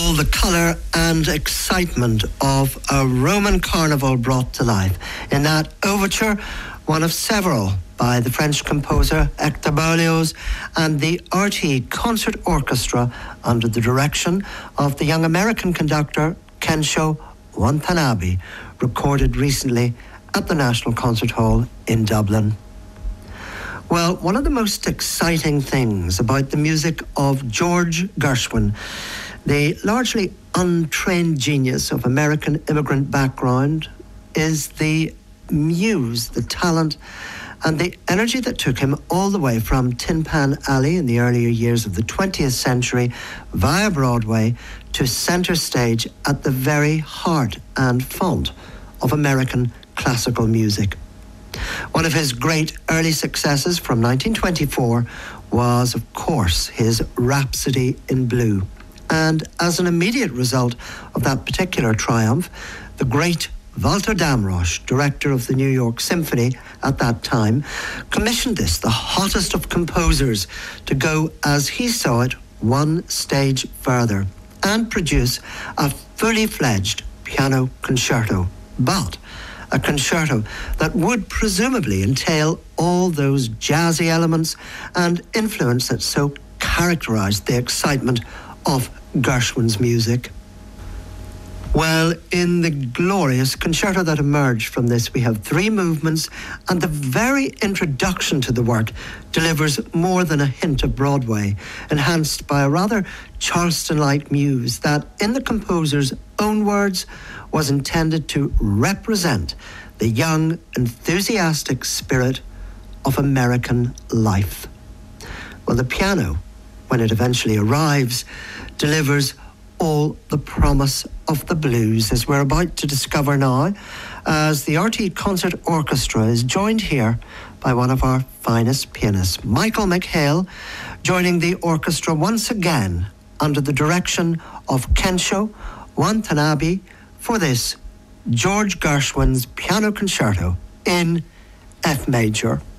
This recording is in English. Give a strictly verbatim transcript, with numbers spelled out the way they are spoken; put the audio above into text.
all the colour and excitement of a Roman carnival brought to life. In that overture, one of several by the French composer Hector Berlioz and the R T E Concert Orchestra under the direction of the young American conductor Kensho Watanabe, recorded recently at the National Concert Hall in Dublin. Well, one of the most exciting things about the music of George Gershwin, the largely untrained genius of American immigrant background, is the muse, the talent, and the energy that took him all the way from Tin Pan Alley in the earlier years of the twentieth century via Broadway to centre stage at the very heart and font of American classical music. One of his great early successes from nineteen twenty-four was, of course, his Rhapsody in Blue. And as an immediate result of that particular triumph, the great Walter Damrosch, director of the New York Symphony at that time, commissioned this, the hottest of composers, to go, as he saw it, one stage further and produce a fully fledged piano concerto. But a concerto that would presumably entail all those jazzy elements and influence that so characterized the excitement of Gershwin's music. Well, in the glorious concerto that emerged from this, we have three movements, and the very introduction to the work delivers more than a hint of Broadway, enhanced by a rather Charleston-like muse that, in the composer's own words, was intended to represent the young, enthusiastic spirit of American life. Well, the piano, when it eventually arrives, delivers all the promise of the blues, as we're about to discover now, as the R T E Concert Orchestra is joined here by one of our finest pianists, Michael McHale, joining the orchestra once again under the direction of Kensho Watanabe for this George Gershwin's piano concerto in F major.